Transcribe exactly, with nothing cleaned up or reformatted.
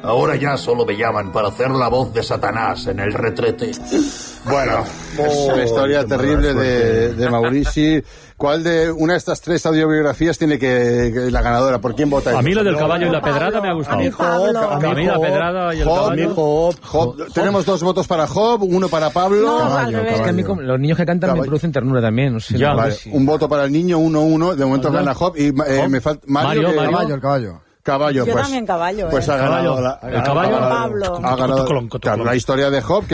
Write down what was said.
Ahora ya solo me llaman para hacer la voz de Satanás en el retrete. Bueno, es una historia terrible de, de Maurici. ¿Cuál de una de estas tres audiobiografías tiene que, que la ganadora? ¿Por quién vota? A mí lo del caballo y la pedrada me ha gustado. A mí Pablo. A mí la pedrada y el Job, caballo. Job, Job. Tenemos dos votos para Job, uno para Pablo. No, Caballo, al revés. Es que a mí como- los niños que cantan Caballo. me producen ternura también. No sé, Ya, no sé Vale, si- un voto para el niño, uno uno. De momento Hola. gana Job. Y eh, me falta Mario. Mario, que- Mario. Caballo, el caballo. Caballo, Yo pues. también caballo, Pues eh. ha ganado Caballo. la, El caballo. ha ganado- Pablo. ha ganado- Cotlón, cotlón. claro, la historia de Job.